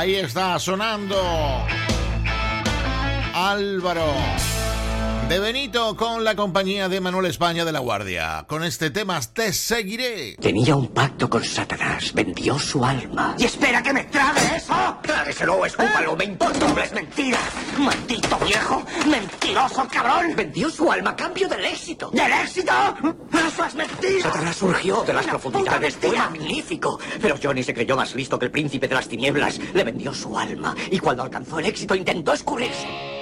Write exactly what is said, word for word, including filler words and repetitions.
Ahí está sonando Álvaro de Benito con la compañía de Manuel España de La Guardia. Con este tema Te seguiré. Tenía un pacto con Satanás, vendió su alma. ¿Y espera que me trague eso? Trágueselo, escúpalo, me importa. ¡Dobles mentiras! ¡Maldito viejo! ¡Mentiroso cabrón! Vendió su alma a cambio del éxito. ¿Del éxito? ¡Eso es mentira! Satanás surgió de las Una profundidades. puta Fue mentira. magnífico. Pero Johnny se creyó más listo que el príncipe de las tinieblas. Le vendió su alma. Y cuando alcanzó el éxito intentó escurrirse.